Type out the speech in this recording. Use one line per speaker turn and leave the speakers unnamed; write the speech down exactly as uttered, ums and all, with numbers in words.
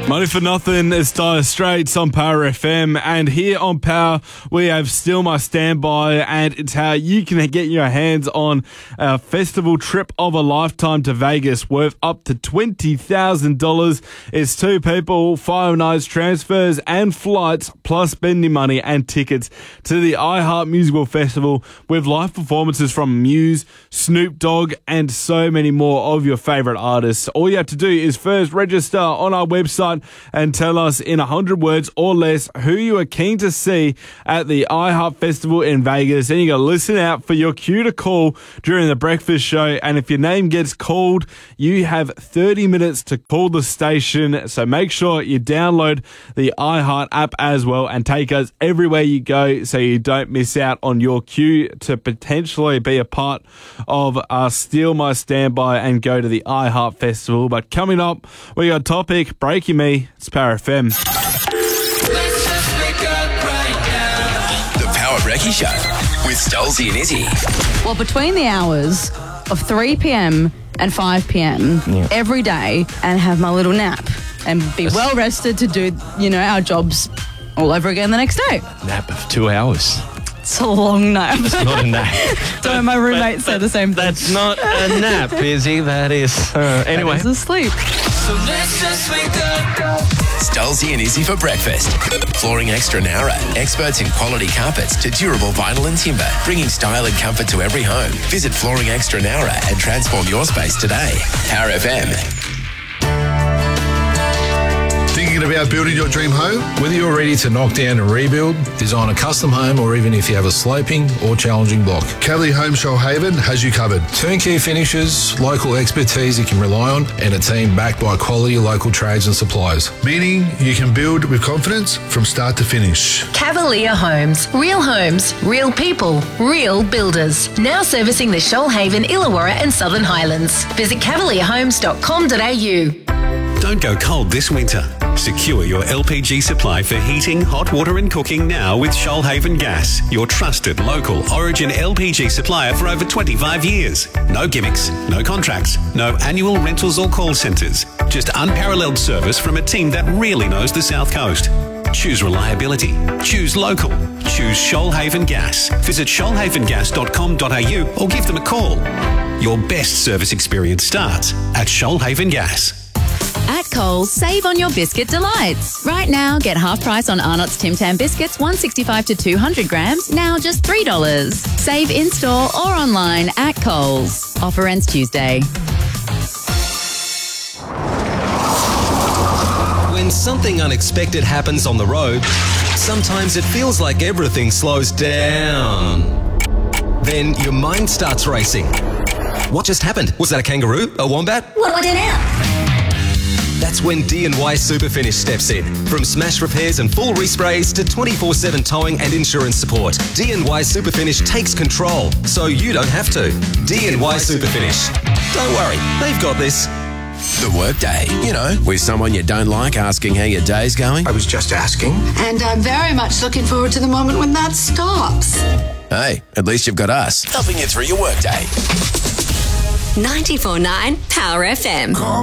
Money for Nothing is Dire Straits on Power F M, and here on Power we have Still My Standby, and it's how you can get your hands on a festival trip of a lifetime to Vegas worth up to twenty thousand dollars. It's two people, five nights, transfers and flights, plus spending money and tickets to the iHeart Musical Festival with live performances from Muse, Snoop Dogg and so many more of your favourite artists. All you have to do is first register on our website and tell us in one hundred words or less who you are keen to see at the iHeart Festival in Vegas. Then you got to listen out for your cue to call during the breakfast show. And if your name gets called, you have thirty minutes to call the station. So make sure you download the iHeart app as well and take us everywhere you go so you don't miss out on your cue to potentially be a part of uh, Steal My Standby and go to the iHeart Festival. But coming up, we got a topic, Breaking Me. It's Power F M.
The Power Brekkie Show with Stolzy and Izzy.
Well, between the hours of three p.m. and five p.m.
Yeah.
every day, and have my little nap and be well rested to do, you know, our jobs all over again the next day.
Nap of two hours.
It's a long nap.
It's not a nap.
So my roommate said the same thing.
That's not a nap, Izzy. That is. Uh, anyway.
That is a sleep.
So let's just wake up. Stolzy and Izzy for breakfast. Flooring Extra Nara. Experts in quality carpets to durable vinyl and timber. Bringing style and comfort to every home. Visit Flooring Extra Nara and transform your space today. Power F M.
Thinking about building your dream home?
Whether you're ready to knock down and rebuild, design a custom home, or even if you have a sloping or challenging block,
Cavalier Home Shoalhaven has you covered.
turnkey finishes, local expertise you can rely on, and a team backed by quality local trades and suppliers.
Meaning you can build with confidence from start to finish.
Cavalier Homes. Real homes, real people, real builders. Now servicing the Shoalhaven, Illawarra and Southern Highlands. Visit cavalier homes dot com dot a u.
Don't go cold this winter. Secure your L P G supply for heating, hot water and cooking now with Shoalhaven Gas, your trusted local Origin L P G supplier for over twenty-five years. No gimmicks, no contracts, no annual rentals or call centres. Just unparalleled service from a team that really knows the South Coast. Choose reliability. Choose local. Choose Shoalhaven Gas. Visit shoalhaven gas dot com dot a u or give them a call. Your best service experience starts at Shoalhaven Gas.
At Coles, save on your biscuit delights. Right now, get half price on Arnott's Tim Tam biscuits, one sixty-five to two hundred grams, now just three dollars. Save in-store or online at Coles. Offer ends Tuesday.
When something unexpected happens on the road, sometimes it feels like everything slows down. Then your mind starts racing. What just happened? Was that a kangaroo? A wombat?
What do I do now?
That's when D and Y Superfinish steps in. From smash repairs and full resprays to twenty-four seven towing and insurance support, D and Y Superfinish takes control so you don't have to. D and Y Superfinish. Don't worry, they've got this.
The workday, you know, with someone you don't like asking how your day's going.
I was just asking.
And I'm very much looking forward to the moment when that stops.
Hey, at least you've got us helping you through your workday.
ninety-four point nine Power F M.